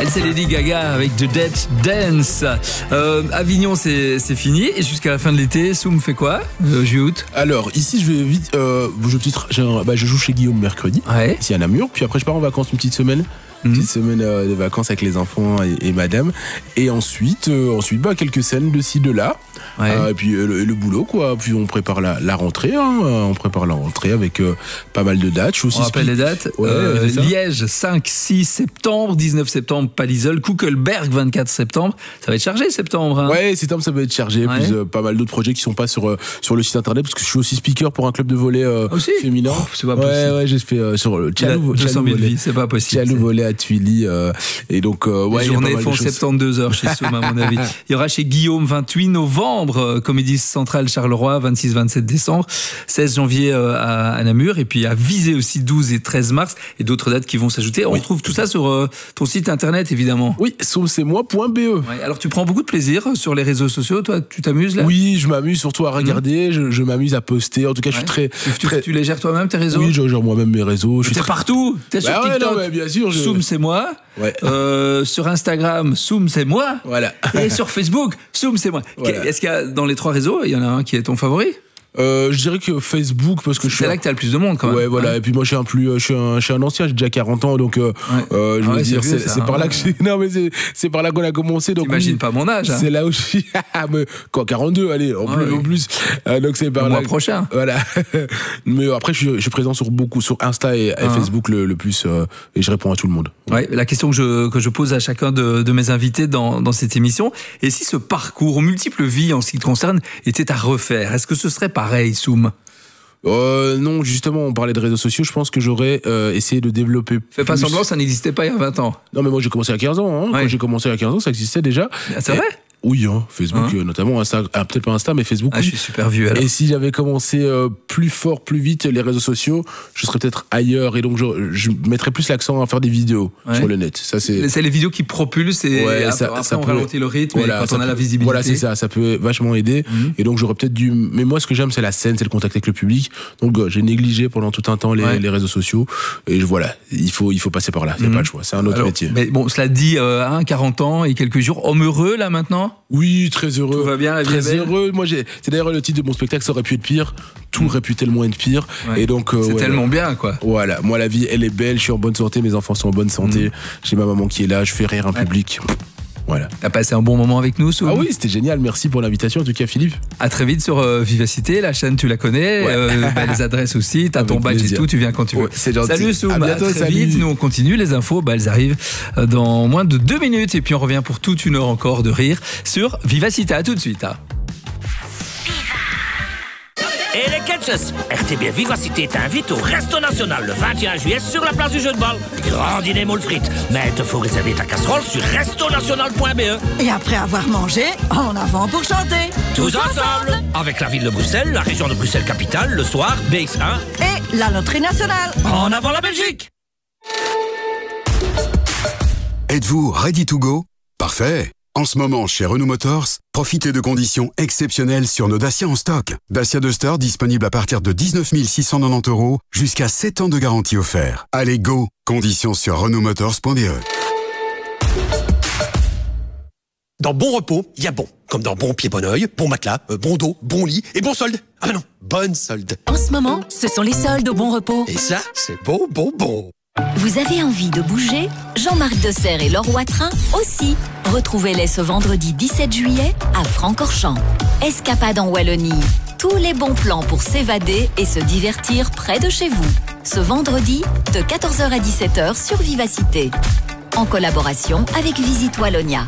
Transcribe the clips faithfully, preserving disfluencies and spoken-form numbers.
Elle, c'est Lady Gaga avec The Dead Dance. Euh, Avignon, c'est, c'est fini. Et jusqu'à la fin de l'été, Soum fait quoi, euh, juillet-août? Alors, ici, je vais vite. Euh, je, titre, bah, je joue chez Guillaume mercredi, ouais. ici à Namur. Puis après, je pars en vacances une petite semaine. Une petite semaine euh, de vacances avec les enfants et, et madame. Et ensuite, euh, ensuite bah, quelques scènes de ci, de là. Ouais. Euh, et puis euh, le, le boulot, quoi. Puis on prépare la, la rentrée. Hein. On prépare la rentrée avec euh, pas mal de dates. Je aussi on rappelle spi- les dates. Ouais, euh, Liège, cinq six septembre. dix-neuf septembre, Palaiseau. Kuckelberg, vingt-quatre septembre. Ça va être chargé, septembre. Hein. Ouais, septembre, ça va être chargé. Ouais. Plus euh, pas mal d'autres projets qui sont pas sur, euh, sur le site internet. Parce que je suis aussi speaker pour un club de volley euh, aussi féminin. Oh, c'est pas possible. Ouais, ouais, j'ai fait euh, sur le Tchalou Volley. C'est pas possible. Tchalou Volley à Tuilly. Euh, et donc, euh, ouais, les journées font soixante-douze heures chez Soum, à mon avis. Il y aura chez Guillaume vingt-huit novembre, euh, Comédie Centrale Charleroi, vingt-six vingt-sept décembre, seize janvier euh, à, à Namur, et puis à Visé aussi, douze et treize mars, et d'autres dates qui vont s'ajouter. On oui. retrouve tout ça sur euh, ton site internet, évidemment. Oui, soum c'est moi point b e. Ouais, alors, tu prends beaucoup de plaisir sur les réseaux sociaux, toi, tu t'amuses là? Oui, je m'amuse surtout à regarder, mmh. je, je m'amuse à poster. En tout cas, ouais. je suis très. Tu, très... tu, tu les gères toi-même, tes réseaux? Oui, je gère moi-même mes réseaux. Je t'es très... partout? T'es bah sur ouais, TikTok? Non, mais bien sûr. Je... Soum, c'est moi. Ouais. Euh, sur Instagram, Soum, c'est moi. Voilà. Et sur Facebook, Soum, c'est moi. Voilà. Est-ce qu'il y a dans les trois réseaux, il y en a un qui est ton favori? Euh, je dirais que Facebook, parce que je suis. C'est là que t'as le plus de monde quand même. Ouais, voilà. Ouais. Et puis moi, je suis un plus, je suis un, je suis un ancien, j'ai déjà quarante ans, donc euh, ouais. euh, je ah veux ouais, dire, c'est, c'est, ça, c'est hein. par là que j'ai. Non, mais c'est, c'est par là qu'on a commencé. Donc t'imagines oui, pas mon âge. Hein. C'est là où je suis. mais quoi, quarante-deux, allez, en ah, plus, oui. en plus. Euh, donc c'est par le là. mois prochain. Voilà. Mais après, je suis, je suis présent sur beaucoup, sur Insta et, ah. et Facebook le, le plus, euh, et je réponds à tout le monde. Ouais. La question que je que je pose à chacun de, de mes invités dans dans cette émission, et si ce parcours aux multiples vies en ce qui te concerne était à refaire, est-ce que ce serait pareil, Soum? Euh, non, justement, on parlait de réseaux sociaux. Je pense que j'aurais euh, essayé de développer. Fais pas plus... semblant, ça n'existait pas il y a vingt ans. Non, mais moi j'ai commencé à quinze ans. Hein. Ouais. Quand j'ai commencé à quinze ans, ça existait déjà. C'est et... vrai? Oui, hein, Facebook, hein? notamment Insta, ah, peut-être pas Insta, mais Facebook. Ah, oui. Je suis super vieux alors. Et si j'avais commencé euh, plus fort, plus vite les réseaux sociaux, je serais peut-être ailleurs. Et donc, je, je mettrais plus l'accent à faire des vidéos ouais. sur le net. Ça, c'est... c'est les vidéos qui propulsent et ouais, après, ça, après ça on peut... ralentit le rythme voilà, et quand on a peut... la visibilité. Voilà, c'est ça. Ça peut vachement aider. Mm-hmm. Et donc, j'aurais peut-être dû. Mais moi, ce que j'aime, c'est la scène, c'est le contact avec le public. Donc, euh, j'ai négligé pendant tout un temps les, ouais. les réseaux sociaux. Et je, voilà, il faut, il faut passer par là. Il n'y a mm-hmm. pas le choix. C'est un autre alors, métier. Mais bon, cela dit, euh, hein, quarante ans et quelques jours. Homme heureux, là, maintenant? Oui, très heureux. Tout va bien, la vie très heureux. Moi, j'ai. C'est d'ailleurs le titre de mon spectacle. Ça aurait pu être pire. Tout aurait pu tellement être pire. Ouais. Et donc, euh, c'est ouais, tellement bien, quoi. Voilà. Moi, la vie, elle est belle. Je suis en bonne santé. Mes enfants sont en bonne santé. Mmh. J'ai ma maman qui est là. Je fais rire un ouais. public. Voilà. T'as passé un bon moment avec nous, Soum? Ah oui, c'était génial. Merci pour l'invitation, en tout cas, Philippe. À très vite sur euh, Vivacité. La chaîne, tu la connais. Ouais. Euh, bah, les adresses aussi. T'as ton badge et tout. Tu viens quand tu veux. Ouais, c'est gentil. Salut, Soum. À bientôt, à très salut. vite. Nous, on continue. Les infos, bah, elles arrivent dans moins de deux minutes. Et puis, on revient pour toute une heure encore de rire sur Vivacité. À tout de suite. Hein. Et les catchers, R T B F Vivacité t'invite au Resto National le vingt et un juillet sur la place du jeu de balle. Grand dîner moule frites. Mais il te faut réserver ta casserole sur resto national point b e. Et après avoir mangé, en avant pour chanter. Tous, Tous ensemble. ensemble Avec la ville de Bruxelles, la région de Bruxelles-Capitale, le soir, B X un. Et la loterie nationale. En avant la Belgique. Êtes-vous ready to go? Parfait. En ce moment, chez Renault Motors, profitez de conditions exceptionnelles sur nos Dacia en stock. Dacia Duster disponible à partir de dix-neuf mille six cent quatre-vingt-dix euros, jusqu'à sept ans de garantie offert. Allez, go! Conditions sur renault motors point b e. Dans Bon Repos, il y a bon. Comme dans Bon Pied, Bon Oeil, Bon Matelas, euh, Bon Dos, Bon Lit et Bon Solde. Ah ben non, Bonne Solde. En ce moment, ce sont les soldes au Bon Repos. Et ça, c'est bon, bon, bon. Vous avez envie de bouger? Jean-Marc Desserre et Laure Watrin aussi. Retrouvez-les ce vendredi dix-sept juillet à Francorchamps. Escapade en Wallonie. Tous les bons plans pour s'évader et se divertir près de chez vous. Ce vendredi, de quatorze heures à dix-sept heures sur Vivacité. En collaboration avec Visite Wallonia.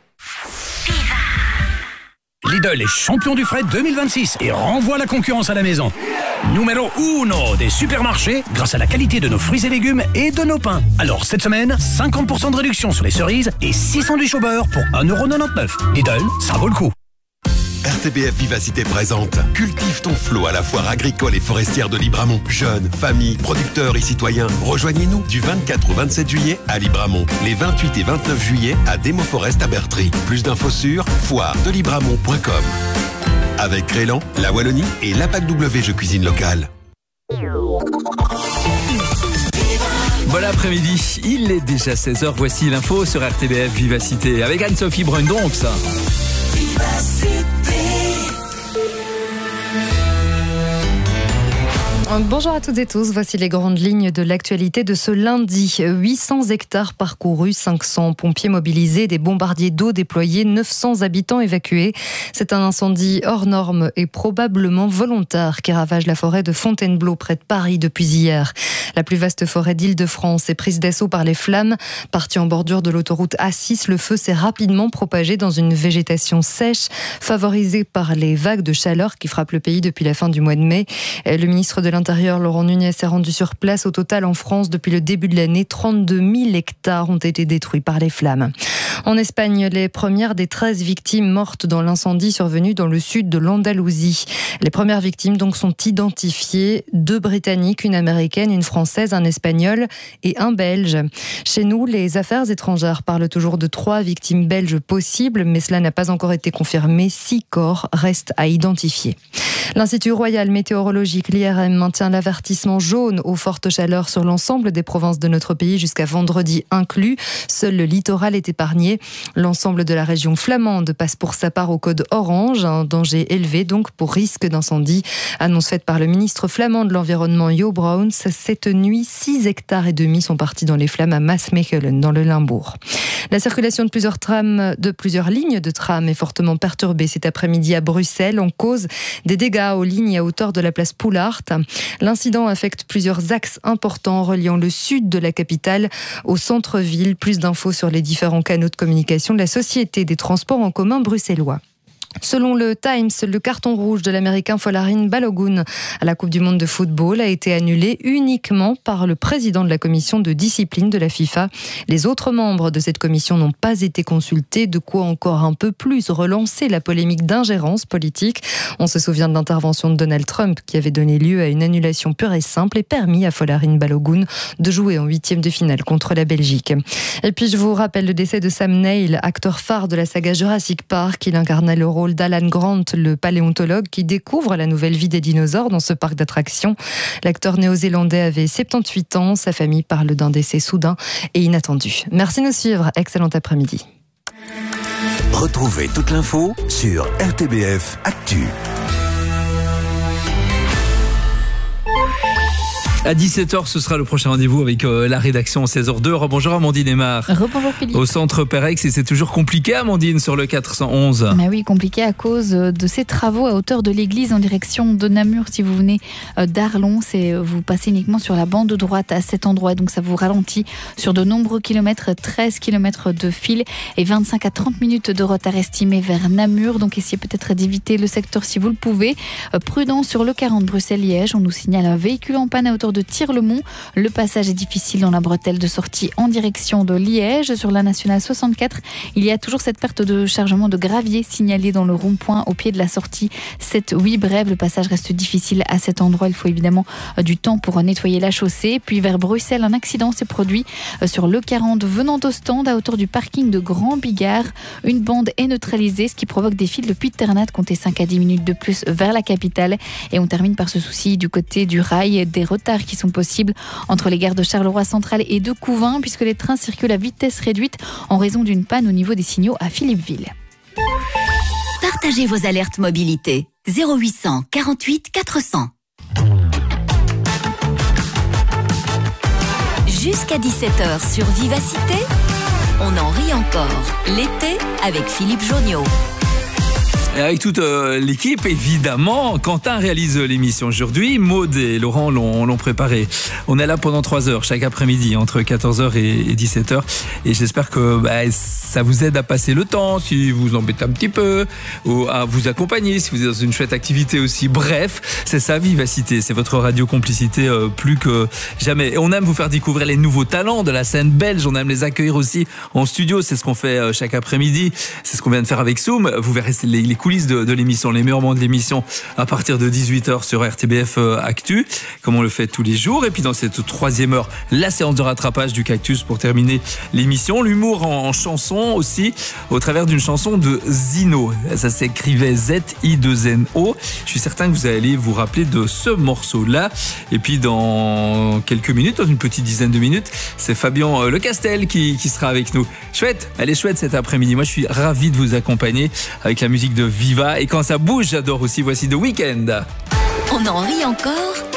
Lidl est champion du fret deux mille vingt-six et renvoie la concurrence à la maison. Numéro uno des supermarchés grâce à la qualité de nos fruits et légumes et de nos pains. Alors cette semaine, cinquante pour cent de réduction sur les cerises et six cents du beurre pour un euro quatre-vingt-dix-neuf. Lidl, ça vaut le coup. R T B F Vivacité présente Cultive ton flot à la foire agricole et forestière de Libramont. Jeunes, familles, producteurs et citoyens, rejoignez-nous du vingt-quatre au vingt-sept juillet à Libramont. Les vingt-huit et vingt-neuf juillet à Demo Forest à Bertry. Plus d'infos sur foire de libramont point com. Avec Crélan, la Wallonie et l'A P A C W Jeux Cuisine Locale. Bon après-midi, il est déjà seize heures, voici l'info sur R T B F Vivacité avec Anne-Sophie Brundonx. Bonjour à toutes et tous, voici les grandes lignes de l'actualité de ce lundi. huit cents hectares parcourus, cinq cents pompiers mobilisés, des bombardiers d'eau déployés, neuf cents habitants évacués. C'est un incendie hors norme et probablement volontaire qui ravage la forêt de Fontainebleau près de Paris depuis hier. La plus vaste forêt d'Île-de-France est prise d'assaut par les flammes. Parti en bordure de l'autoroute A six, le feu s'est rapidement propagé dans une végétation sèche, favorisée par les vagues de chaleur qui frappent le pays depuis la fin du mois de mai. Le ministre de l'Intérieur, Laurent Nunez, s'est rendu sur place. Au total, en France, depuis le début de l'année, trente-deux mille hectares ont été détruits par les flammes. En Espagne, les premières des treize victimes mortes dans l'incendie survenu dans le sud de l'Andalousie. Les premières victimes donc sont identifiées, deux Britanniques, une Américaine, une Française, un Espagnol et un Belge. Chez nous, les affaires étrangères parlent toujours de trois victimes belges possibles, mais cela n'a pas encore été confirmé. Six corps restent à identifier. L'Institut royal météorologique, l'I R M, maintient l'avertissement jaune aux fortes chaleurs sur l'ensemble des provinces de notre pays jusqu'à vendredi inclus. Seul le littoral est épargné. L'ensemble de la région flamande passe pour sa part au code orange, un danger élevé donc pour risque d'incendie. Annonce faite par le ministre flamand de l'Environnement, Jo Browns. Cette nuit, six hectares et demi sont partis dans les flammes à Maasmechelen, dans le Limbourg. La circulation de plusieurs trams, de plusieurs lignes de tram est fortement perturbée cet après-midi à Bruxelles en cause des dégâts aux lignes à hauteur de la place Poulaert. L'incident affecte plusieurs axes importants reliant le sud de la capitale au centre-ville. Plus d'infos sur les différents canaux de communication de la Société des transports en commun bruxellois. Selon le Times, le carton rouge de l'Américain Folarin Balogun à la Coupe du Monde de football a été annulé uniquement par le président de la commission de discipline de la FIFA. Les autres membres de cette commission n'ont pas été consultés, de quoi encore un peu plus relancer la polémique d'ingérence politique. On se souvient de l'intervention de Donald Trump qui avait donné lieu à une annulation pure et simple et permis à Folarin Balogun de jouer en huitième de finale contre la Belgique. Et puis je vous rappelle le décès de Sam Neill, acteur phare de la saga Jurassic Park. Il incarnait le rôle d'Alan Grant, le paléontologue qui découvre la nouvelle vie des dinosaures dans ce parc d'attractions. L'acteur néo-zélandais avait soixante-dix-huit ans. Sa famille parle d'un décès soudain et inattendu. Merci de nous suivre. Excellent après-midi. Retrouvez toute l'info sur R T B F Actu. À dix-sept heures, ce sera le prochain rendez-vous avec euh, la rédaction seize heures deux. Rebonjour Amandine Aymar. Rebonjour Philippe. Au centre Perex, et c'est toujours compliqué Amandine sur le quatre cent onze. Mais oui, compliqué à cause de ces travaux à hauteur de l'église en direction de Namur. Si vous venez d'Arlon, c'est vous passez uniquement sur la bande droite à cet endroit, donc ça vous ralentit sur de nombreux kilomètres, treize kilomètres de fil et vingt-cinq à trente minutes de retard estimé vers Namur. Donc essayez peut-être d'éviter le secteur si vous le pouvez. Prudent sur le quarante Bruxelles-Liège, on nous signale un véhicule en panne à hauteur de Tir-le-Mont. Le passage est difficile dans la bretelle de sortie en direction de Liège. Sur la nationale soixante-quatre, il y a toujours cette perte de chargement de gravier signalée dans le rond-point au pied de la sortie sept huit. Bref, le passage reste difficile à cet endroit. Il faut évidemment du temps pour nettoyer la chaussée. Puis vers Bruxelles, un accident s'est produit sur le quarante venant d'Ostende à hauteur du parking de Grand Bigard. Une bande est neutralisée, ce qui provoque des files de Puy-de-Ternat, comptez cinq à dix minutes de plus vers la capitale. Et on termine par ce souci du côté du rail, des retards qui sont possibles entre les gares de Charleroi Centrale et de Couvain, puisque les trains circulent à vitesse réduite en raison d'une panne au niveau des signaux à Philippeville. Partagez vos alertes mobilité. zéro huit cent quarante-huit quatre cents. Jusqu'à dix-sept heures sur Vivacité, on en rit encore. L'été avec Philippe Jonniot. Et avec toute euh, l'équipe, évidemment, Quentin réalise l'émission aujourd'hui. Maud et Laurent l'ont, l'ont préparé. On est là pendant trois heures chaque après-midi, entre quatorze heures et, et dix-sept heures. Et j'espère que bah, ça vous aide à passer le temps, si vous embêtez un petit peu, ou à vous accompagner, si vous êtes dans une chouette activité aussi. Bref, c'est ça, Vivacité. C'est votre radio complicité euh, plus que jamais. Et on aime vous faire découvrir les nouveaux talents de la scène belge. On aime les accueillir aussi en studio. C'est ce qu'on fait euh, chaque après-midi. C'est ce qu'on vient de faire avec Soum. Vous verrez les, les coulisses de, de l'émission, les meilleurs moments de l'émission à partir de dix-huit heures sur R T B F Actu, comme on le fait tous les jours. Et puis dans cette troisième heure, la séance de rattrapage du Cactus pour terminer l'émission. L'humour en, en chanson aussi, au travers d'une chanson de Zino. Ça s'écrivait Z I deux N O. Je suis certain que vous allez vous rappeler de ce morceau-là. Et puis dans quelques minutes, dans une petite dizaine de minutes, c'est Fabien Lecastel qui, qui sera avec nous. Chouette, elle est chouette cet après-midi. Moi, je suis ravi de vous accompagner avec la musique de Viva. Et quand ça bouge, j'adore aussi. Voici The Weeknd. On en rit encore